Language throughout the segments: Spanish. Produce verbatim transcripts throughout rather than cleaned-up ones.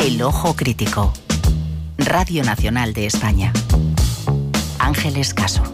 El Ojo Crítico. Radio Nacional de España. Ángeles Caso.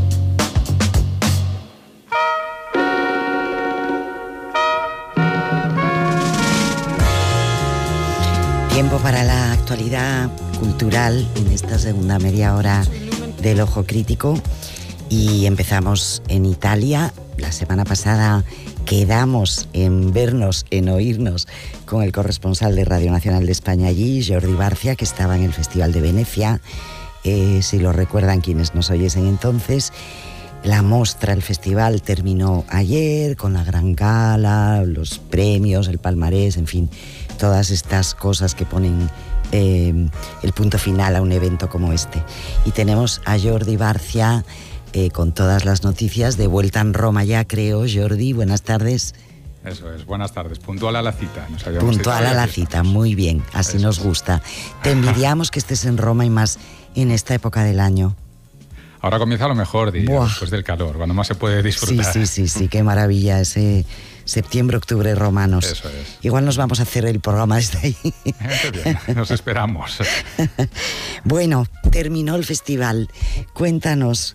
Tiempo para la actualidad cultural en esta segunda media hora del Ojo Crítico. Y empezamos en Italia. La semana pasada quedamos en vernos, en oírnos con el corresponsal de Radio Nacional de España allí, Jordi Barcia, que estaba en el Festival de Venecia. Eh, si lo recuerdan quienes nos oyesen entonces, la mostra, el festival terminó ayer con la gran gala, los premios, el palmarés, en fin, todas estas cosas que ponen eh, el punto final a un evento como este. Y tenemos a Jordi Barcia eh, con todas las noticias, de vuelta en Roma ya, creo. Jordi, buenas tardes. Eso es, buenas tardes. Puntual a la cita. Nos Puntual a la cita, muy bien, así Eso nos gusta. Te envidiamos que estés en Roma y más en esta época del año. Ahora comienza lo mejor, diría, Buah. después del calor, cuando más se puede disfrutar. Sí, sí, sí, sí, qué maravilla ese septiembre, octubre romanos. Eso es. Igual nos vamos a hacer el programa desde ahí. Bien, nos esperamos. Bueno, terminó el festival. Cuéntanos.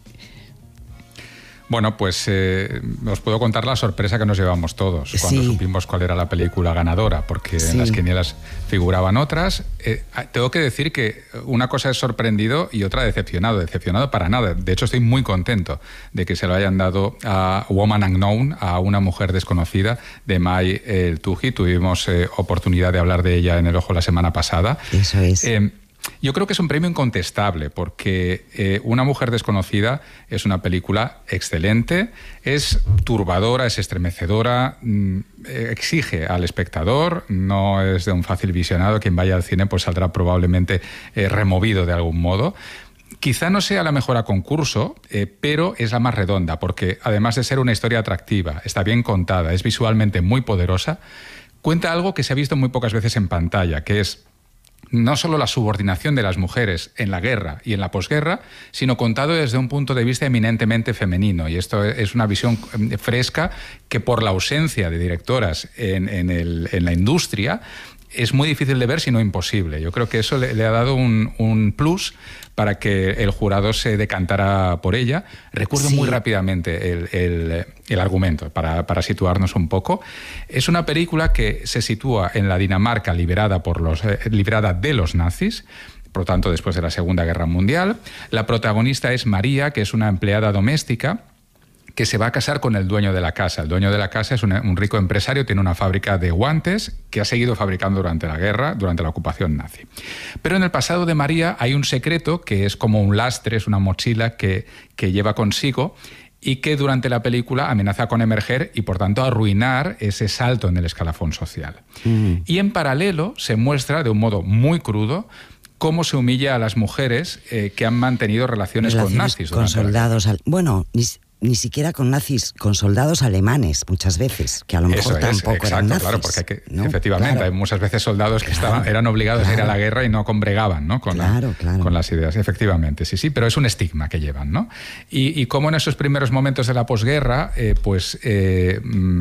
Bueno, pues eh, os puedo contar la sorpresa que nos llevamos todos cuando sí. supimos cuál era la película ganadora, porque sí. en las quinielas figuraban otras. Eh, tengo que decir que una cosa es sorprendido y otra decepcionado. Decepcionado para nada. De hecho, estoy muy contento de que se lo hayan dado a Woman Unknown, a Una mujer desconocida, de May El Tuji. Tuvimos eh, oportunidad de hablar de ella en El Ojo la semana pasada. Eso es. Eh, Yo creo que es un premio incontestable porque eh, Una mujer desconocida es una película excelente, es turbadora, es estremecedora, mmm, exige al espectador, no es de un fácil visionado. Quien vaya al cine pues saldrá probablemente eh, removido de algún modo. Quizá no sea la mejor a concurso, eh, pero es la más redonda porque además de ser una historia atractiva, está bien contada, es visualmente muy poderosa, cuenta algo que se ha visto muy pocas veces en pantalla, que es no solo la subordinación de las mujeres en la guerra y en la posguerra, sino contado desde un punto de vista eminentemente femenino. Y esto es una visión fresca que, por la ausencia de directoras en, en, el, en la industria, es muy difícil de ver, si no imposible. Yo creo que eso le, le ha dado un, un plus para que el jurado se decantara por ella. Recuerdo sí. muy rápidamente el, el, el argumento, para, para situarnos un poco. Es una película que se sitúa en la Dinamarca liberada, por los, eh, liberada de los nazis, por lo tanto después de la Segunda Guerra Mundial. La protagonista es María, que es una empleada doméstica que se va a casar con el dueño de la casa. El dueño de la casa es un, un rico empresario, tiene una fábrica de guantes que ha seguido fabricando durante la guerra, durante la ocupación nazi. Pero en el pasado de María hay un secreto que es como un lastre, es una mochila que, que lleva consigo y que durante la película amenaza con emerger y, por tanto, arruinar ese salto en el escalafón social. Mm. Y en paralelo se muestra de un modo muy crudo cómo se humilla a las mujeres eh, que han mantenido relaciones, relaciones con nazis. Con soldados. Al... Bueno, ni... Ni siquiera con nazis, con soldados alemanes muchas veces, que a lo mejor Eso es, tampoco exacto, eran nazis. Claro, porque hay que, ¿no? efectivamente, claro. hay muchas veces soldados que claro, estaban, eran obligados claro. a ir a la guerra y no combregaban, ¿no? Con, claro, la, claro. con las ideas. Efectivamente, sí, sí, pero es un estigma que llevan, ¿no? Y, y cómo en esos primeros momentos de la posguerra, eh, pues... Eh,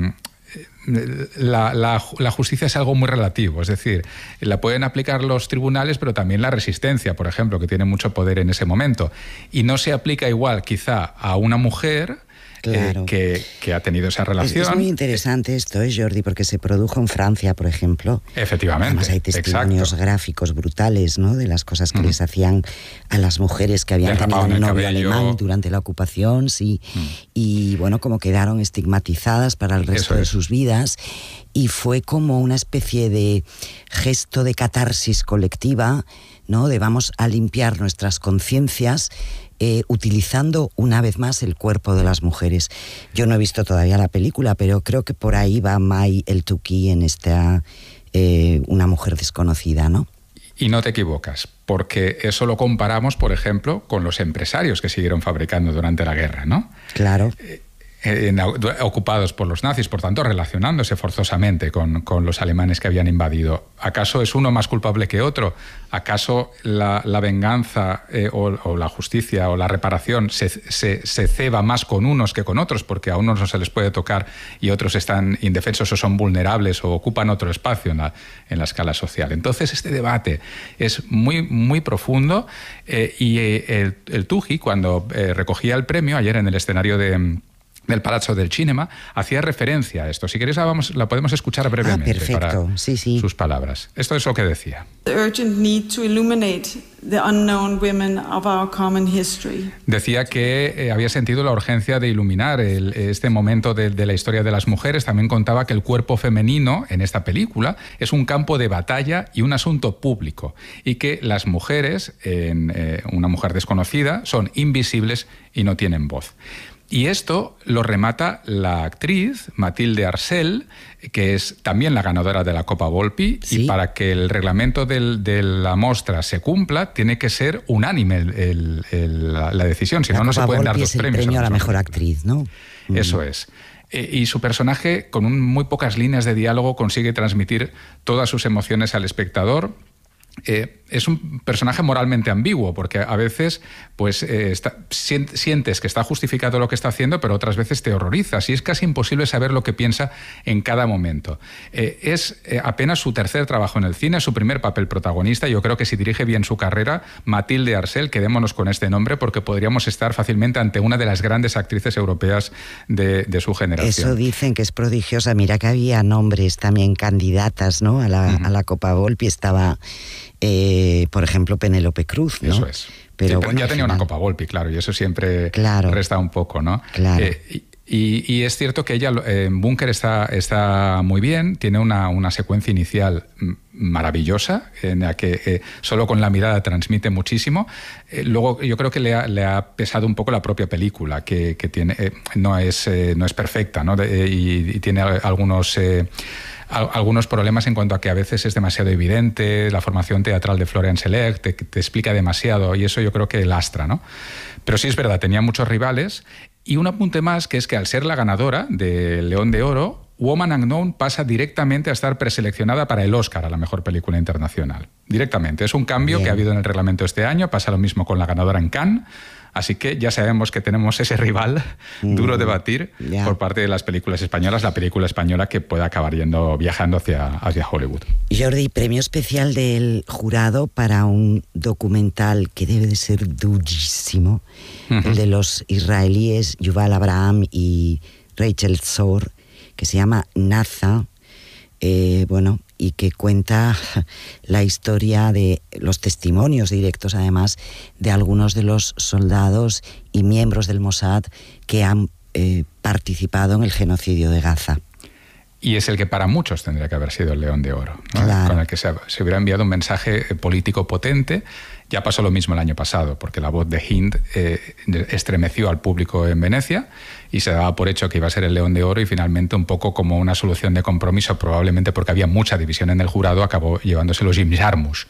La, la, la justicia es algo muy relativo, es decir, la pueden aplicar los tribunales, pero también la resistencia, por ejemplo, que tiene mucho poder en ese momento. Y no se aplica igual quizá a una mujer Claro. Eh, que, que ha tenido esa relación. Es, es muy interesante esto, ¿eh, Jordi? Porque se produjo en Francia, por ejemplo. Efectivamente. Además hay testimonios exacto. gráficos brutales, ¿no? De las cosas que mm. les hacían a las mujeres que habían tenido un novio cabello. alemán durante la ocupación, sí. Mm. Y bueno, como quedaron estigmatizadas para el resto Eso de es. sus vidas. Y fue como una especie de gesto de catarsis colectiva, ¿no? De vamos a limpiar nuestras conciencias eh, utilizando una vez más el cuerpo de las mujeres. Yo no he visto todavía la película, pero creo que por ahí va May El Tuji en esta eh, Una mujer desconocida, ¿no? Y no te equivocas, porque eso lo comparamos, por ejemplo, con los empresarios que siguieron fabricando durante la guerra, ¿no? Claro. Eh, en, ocupados por los nazis, por tanto relacionándose forzosamente con, con los alemanes que habían invadido. ¿Acaso es uno más culpable que otro? ¿Acaso la, la venganza eh, o, o la justicia o la reparación se, se, se ceba más con unos que con otros, porque a unos no se les puede tocar y otros están indefensos o son vulnerables o ocupan otro espacio en la, en la escala social? Entonces este debate es muy, muy profundo eh, y eh, el, el Tuji, cuando eh, recogía el premio ayer en el escenario de... del Palazzo del Cinema, hacía referencia a esto. Si queréis la, vamos, la podemos escuchar brevemente. Ah, perfecto. Para sí, sí. sus palabras. Esto es lo que decía. Decía que eh, había sentido la urgencia de iluminar el, este momento de, de la historia de las mujeres. También contaba que el cuerpo femenino en esta película es un campo de batalla y un asunto público, y que las mujeres, en eh, Una mujer desconocida, son invisibles y no tienen voz. Y esto lo remata la actriz Matilde Arsèle, que es también la ganadora de la Copa Volpi, ¿sí? Y para que el reglamento del, de la mostra se cumpla, tiene que ser unánime el, el, el, la, la decisión, si no, no se pueden dar dos premios. Es el premio a la mejor actriz, ¿no? Eso es. Y su personaje, con un, muy pocas líneas de diálogo, consigue transmitir todas sus emociones al espectador. Eh, es un personaje moralmente ambiguo, porque a veces pues, eh, está, sientes que está justificado lo que está haciendo, pero otras veces te horrorizas y es casi imposible saber lo que piensa en cada momento. Eh, es eh, apenas su tercer trabajo en el cine, su primer papel protagonista. Yo creo que si dirige bien su carrera, Matilde Arsèle, quedémonos con este nombre, porque podríamos estar fácilmente ante una de las grandes actrices europeas de, de su generación. Eso dicen que es prodigiosa. Mira que había nombres también candidatas, ¿no? a, la, uh-huh. a la Copa Volpi. Estaba... Eh, por ejemplo, Penélope Cruz, ¿no? Eso es. Pero sí, bueno, ya tenía final... una Copa Volpi, claro, y eso siempre claro. resta un poco, ¿no? Claro. Eh, y, y es cierto que ella en eh, Búnker está, está muy bien, tiene una, una secuencia inicial maravillosa, en la que eh, solo con la mirada transmite muchísimo. Eh, luego yo creo que le ha, le ha pesado un poco la propia película, que, que tiene, eh, no, es, eh, no es perfecta, ¿no? De, y, y tiene algunos... Eh, algunos problemas en cuanto a que a veces es demasiado evidente, la formación teatral de Florian Select te, te explica demasiado y eso yo creo que lastra, ¿no? Pero sí es verdad, tenía muchos rivales y un apunte más, que es que al ser la ganadora del León de Oro, Woman Unknown pasa directamente a estar preseleccionada para el Oscar a la mejor película internacional. Directamente. Es un cambio Bien. que ha habido en el reglamento este año, pasa lo mismo con la ganadora en Cannes. Así que ya sabemos que tenemos ese rival mm, duro de batir yeah. por parte de las películas españolas, la película española que pueda acabar yendo, viajando hacia, hacia Hollywood. Jordi, premio especial del jurado para un documental que debe de ser durísimo, uh-huh. el de los israelíes Yuval Abraham y Rachel Zor, que se llama Naza, eh, bueno... y que cuenta la historia de los testimonios directos, además, de algunos de los soldados y miembros del Mossad que han eh, participado en el genocidio de Gaza. Y es el que para muchos tendría que haber sido el León de Oro, ¿no? Claro. Con el que se, se hubiera enviado un mensaje político potente. Ya pasó lo mismo el año pasado, porque La voz de Hind eh, estremeció al público en Venecia y se daba por hecho que iba a ser el León de Oro y finalmente, un poco como una solución de compromiso, probablemente porque había mucha división en el jurado, acabó llevándoselo Jim Jarmusch.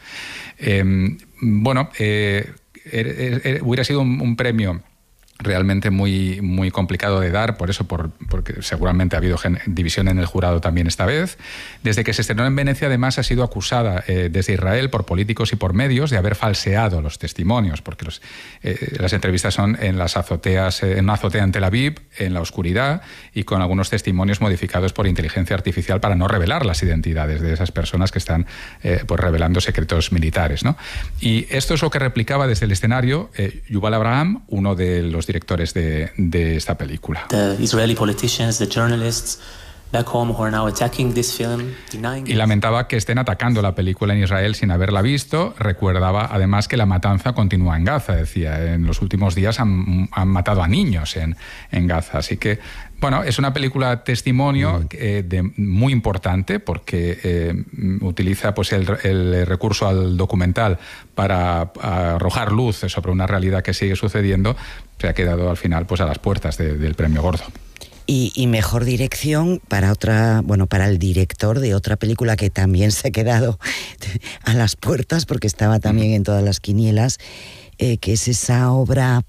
Eh, bueno, eh, er, er, hubiera sido un, un premio realmente muy, muy complicado de dar, por eso, por, porque seguramente ha habido gen, división en el jurado también esta vez. Desde que se estrenó en Venecia, además, ha sido acusada eh, desde Israel por políticos y por medios de haber falseado los testimonios, porque los, eh, las entrevistas son en las azoteas, eh, en una azotea en Tel Aviv, en la oscuridad, y con algunos testimonios modificados por inteligencia artificial para no revelar las identidades de esas personas que están eh, pues revelando secretos militares, ¿no? Y esto es lo que replicaba desde el escenario eh, Yuval Abraham, uno de los directores de, de esta película. The Israeli politicians, the journalists back home who are now attacking this film, denying y lamentaba que estén atacando la película en Israel sin haberla visto. Recuerdaba además que la matanza continúa en Gaza, decía. En los últimos días han, han matado a niños en, en Gaza. Así que, bueno, es una película testimonio mm. eh, de, muy importante porque eh, utiliza pues, el, el recurso al documental para arrojar luz sobre una realidad que sigue sucediendo. Se ha quedado al final pues, a las puertas de, del premio gordo. Y, y mejor dirección para otra, bueno, para el director de otra película que también se ha quedado a las puertas porque estaba también en todas las quinielas, eh, que es esa obra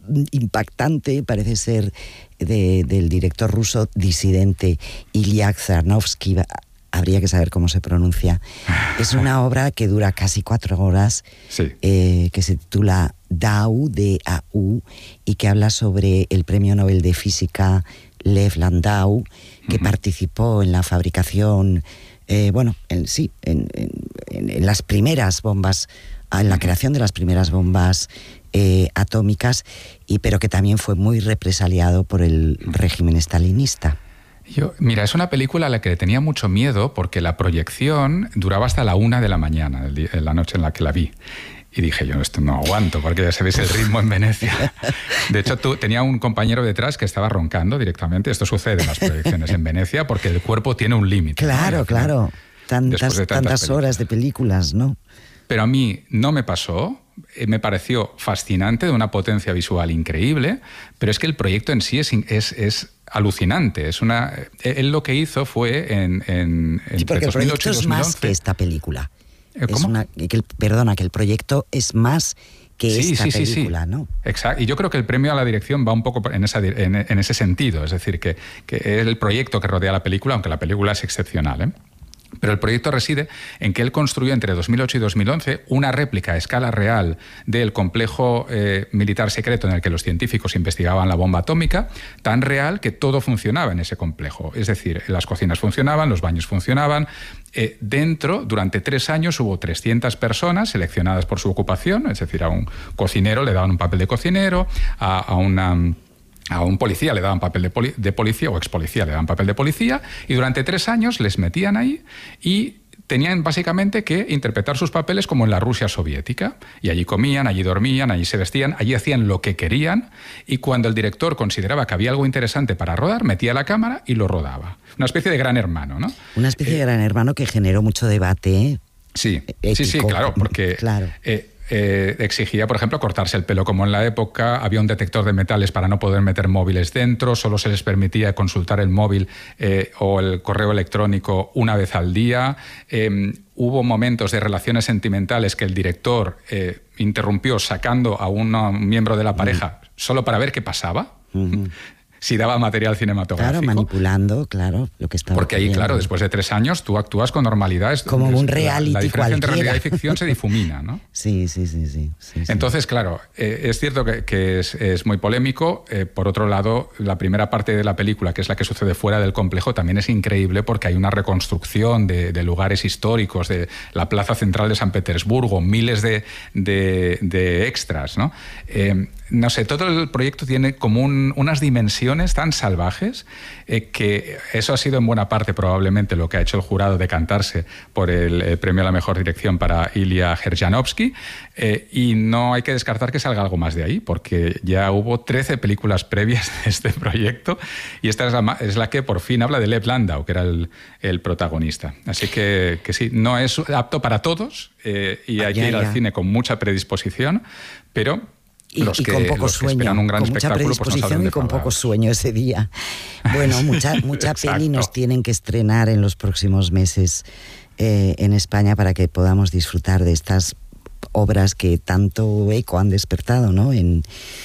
impactante, parece ser de, del director ruso disidente Ilya Zarnovsky, habría que saber cómo se pronuncia. Es una obra que dura casi cuatro horas, sí. eh, que se titula Dau, D A U, y que habla sobre el premio Nobel de Física Lev Landau, que uh-huh. participó en la fabricación, eh, bueno, en, sí, en, en, en las primeras bombas, en la uh-huh. creación de las primeras bombas eh, atómicas, y pero que también fue muy represaliado por el régimen estalinista. Yo, mira, es una película a la que tenía mucho miedo porque la proyección duraba hasta la una de la mañana, el día, la noche en la que la vi. Y dije, yo esto no aguanto, porque ya sabéis el ritmo en Venecia. De hecho, tú, tenía un compañero detrás que estaba roncando directamente. Esto sucede en las proyecciones en Venecia porque el cuerpo tiene un límite. Claro, ¿no? claro. Tantas, de tantas, tantas horas de películas, ¿no? Pero a mí no me pasó. Me pareció fascinante, de una potencia visual increíble, pero es que el proyecto en sí es, es, es alucinante. Es una, él lo que hizo fue en, en sí, porque el proyecto es más que esta película. ¿Cómo? Es una, que el, perdona, que el proyecto es más que sí, esta sí, película, sí, sí. ¿no? Exacto. Y yo creo que el premio a la dirección va un poco en, esa, en, en ese sentido. Es decir, que, que es el proyecto que rodea la película, aunque la película es excepcional, ¿eh? Pero el proyecto reside en que él construyó entre dos mil ocho y dos mil once una réplica a escala real del complejo eh, militar secreto en el que los científicos investigaban la bomba atómica, tan real que todo funcionaba en ese complejo. Es decir, las cocinas funcionaban, los baños funcionaban. Eh, dentro, durante tres años, hubo trescientas personas seleccionadas por su ocupación, es decir, a un cocinero le daban un papel de cocinero, a, a una... A un policía le daban papel de, poli- de policía o ex policía le daban papel de policía, y durante tres años les metían ahí y tenían básicamente que interpretar sus papeles como en la Rusia soviética. Y allí comían, allí dormían, allí se vestían, allí hacían lo que querían, y cuando el director consideraba que había algo interesante para rodar, metía la cámara y lo rodaba. Una especie de Gran Hermano, ¿no? Una especie eh, de Gran Hermano que generó mucho debate, ¿eh? Sí, ético, sí, sí, claro, porque... Claro. Eh, Eh, exigía, por ejemplo, cortarse el pelo como en la época, había un detector de metales para no poder meter móviles dentro, solo se les permitía consultar el móvil eh, o el correo electrónico una vez al día. Eh, hubo momentos de relaciones sentimentales que el director eh, interrumpió sacando a un miembro de la pareja mm. solo para ver qué pasaba. Mm-hmm. Si daba material cinematográfico. Claro, manipulando, claro, lo que estaba Porque ahí, ocurriendo. Claro, después de tres años tú actúas con normalidad. Como un reality La, la diferencia cualquiera. entre realidad y ficción se difumina, ¿no? Sí, sí, sí, sí. sí Entonces, sí. claro, eh, es cierto que, que es, es muy polémico. Eh, por otro lado, la primera parte de la película, que es la que sucede fuera del complejo, también es increíble porque hay una reconstrucción de, de lugares históricos, de la plaza central de San Petersburgo, miles de, de, de extras, ¿no? Eh, no sé, todo el proyecto tiene como un, unas dimensiones tan salvajes eh, que eso ha sido en buena parte probablemente lo que ha hecho el jurado decantarse por el, el premio a la mejor dirección para Ilya Herjanovsky, eh, y no hay que descartar que salga algo más de ahí, porque ya hubo trece películas previas de este proyecto y esta es la, es la que por fin habla de Lev Landau, que era el, el protagonista. Así que, que sí, no es apto para todos eh, y hay ya, que ir ya. al cine con mucha predisposición, pero... Y, los y que, con poco los sueño, que esperan un gran con mucha predisposición pues no y con poco sueño ese día. Bueno, mucha, mucha peli nos tienen que estrenar en los próximos meses eh, en España para que podamos disfrutar de estas obras que tanto eco han despertado, ¿no? En,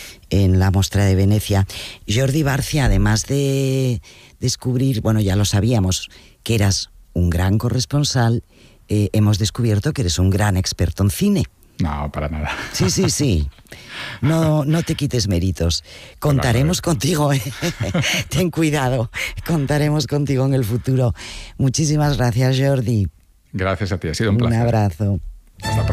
en la Mostra de Venecia. Jordi Barcia, además de descubrir, bueno, ya lo sabíamos, que eras un gran corresponsal, eh, hemos descubierto que eres un gran experto en cine. No, para nada. Sí, sí, sí. No, no te quites méritos. Contaremos no, no, no. contigo. ¿eh? Ten cuidado. Contaremos contigo en el futuro. Muchísimas gracias, Jordi. Gracias a ti. Ha sido un placer. Un abrazo. Hasta pronto.